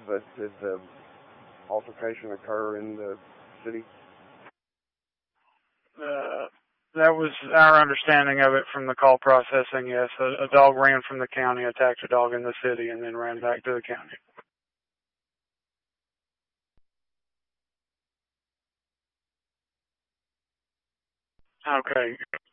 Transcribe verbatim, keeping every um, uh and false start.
but did the altercation occur in the city? Uh, that was our understanding of it from the call processing, yes. A, a dog ran from the county, attacked a dog in the city, and then ran back to the county. Okay.